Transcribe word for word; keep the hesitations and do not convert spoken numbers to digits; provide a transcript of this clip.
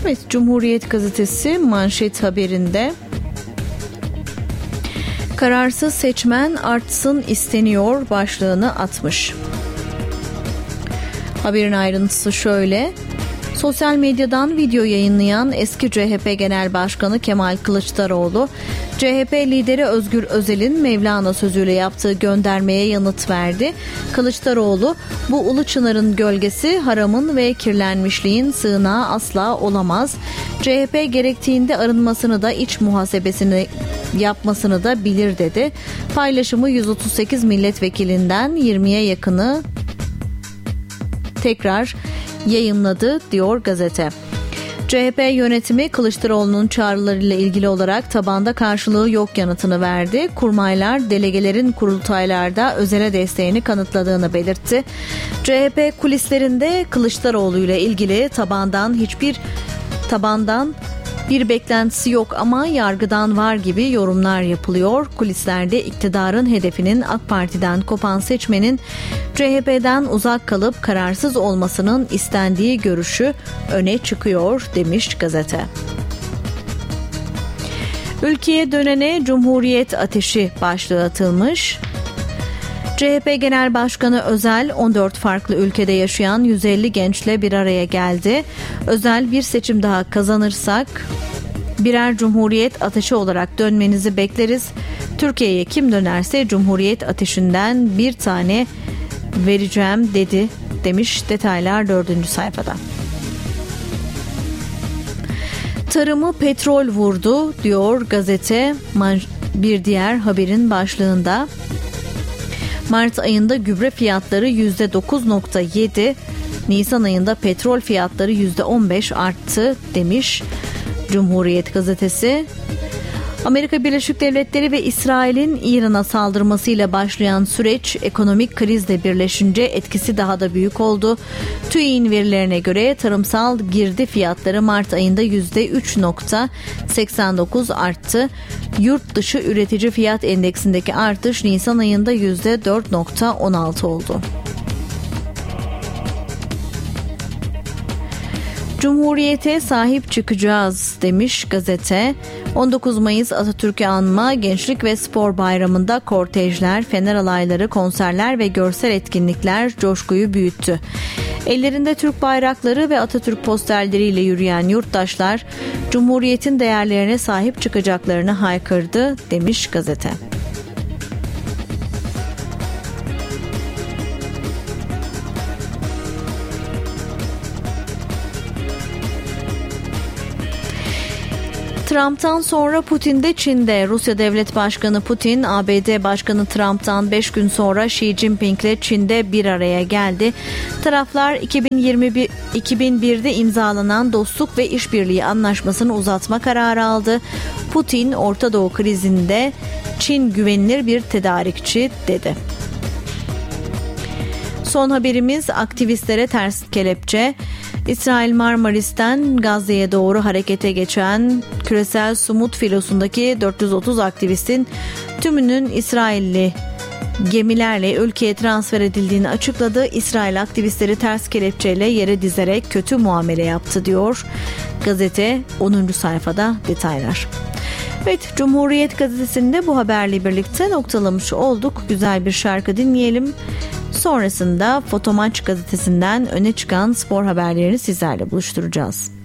Evet, Cumhuriyet gazetesi manşet haberinde kararsız seçmen artsın isteniyor başlığını atmış. Haberin ayrıntısı şöyle: sosyal medyadan video yayınlayan eski C H P Genel Başkanı Kemal Kılıçdaroğlu, C H P lideri Özgür Özel'in Mevlana sözüyle yaptığı göndermeye yanıt verdi. Kılıçdaroğlu, bu ulu çınarın gölgesi haramın ve kirlenmişliğin sığınağı asla olamaz. C H P gerektiğinde arınmasını da iç muhasebesini yapmasını da bilir dedi. Paylaşımı yüz otuz sekiz milletvekilinden yirmiye yakını tekrar yayımladı diyor gazete. C H P yönetimi Kılıçdaroğlu'nun çağrılarıyla ilgili olarak tabanda karşılığı yok yanıtını verdi. Kurmaylar delegelerin kurultaylarda Özel'e desteğini kanıtladığını belirtti. C H P kulislerinde Kılıçdaroğlu ile ilgili tabandan hiçbir tabandan bir beklentisi yok ama yargıdan var gibi yorumlar yapılıyor. Kulislerde iktidarın hedefinin AK Parti'den kopan seçmenin C H P'den uzak kalıp kararsız olmasının istendiği görüşü öne çıkıyor demiş gazete. Ülkeye dönene Cumhuriyet ateşi başlığı atılmış. C H P Genel Başkanı Özel on dört farklı ülkede yaşayan yüz elli gençle bir araya geldi. Özel, bir seçim daha kazanırsak birer Cumhuriyet ateşi olarak dönmenizi bekleriz. Türkiye'ye kim dönerse Cumhuriyet ateşinden bir tane vereceğim dedi demiş. Detaylar dördüncü sayfada. Tarımı petrol vurdu diyor gazete bir diğer haberin başlığında. Mart ayında gübre fiyatları yüzde dokuz virgül yedi, Nisan ayında petrol fiyatları yüzde on beş arttı demiş Cumhuriyet gazetesi. Amerika Birleşik Devletleri ve İsrail'in İran'a saldırmasıyla başlayan süreç ekonomik krizle birleşince etkisi daha da büyük oldu. TÜİK'in verilerine göre tarımsal girdi fiyatları Mart ayında yüzde üç virgül seksen dokuz arttı. Yurt dışı üretici fiyat endeksindeki artış Nisan ayında yüzde dört virgül on altı oldu. Cumhuriyete sahip çıkacağız demiş gazete. on dokuz Mayıs Atatürk'ü anma Gençlik ve Spor Bayramı'nda kortejler, fener alayları, konserler ve görsel etkinlikler coşkuyu büyüttü. Ellerinde Türk bayrakları ve Atatürk posterleriyle yürüyen yurttaşlar Cumhuriyet'in değerlerine sahip çıkacaklarını haykırdı demiş gazete. Trump'tan sonra Putin de Çin'de. Rusya Devlet Başkanı Putin, A B D Başkanı Trump'tan beş gün sonra Xi Jinping'le Çin'de bir araya geldi. Taraflar iki bin birde imzalanan dostluk ve işbirliği anlaşmasını uzatma kararı aldı. Putin, Orta Doğu krizinde Çin güvenilir bir tedarikçi dedi. Son haberimiz aktivistlere ters kelepçe. İsrail Marmaris'ten Gazze'ye doğru harekete geçen küresel Sumut filosundaki dört yüz otuz aktivistin tümünün İsrailli gemilerle ülkeye transfer edildiğini açıkladı. İsrail aktivistleri ters kelepçeyle yere dizerek kötü muamele yaptı diyor gazete onuncu sayfada detaylar. Evet, Cumhuriyet gazetesinde bu haberle birlikte noktalamış olduk. Güzel bir şarkı dinleyelim. Sonrasında Fotomaç gazetesinden öne çıkan spor haberlerini sizlerle buluşturacağız.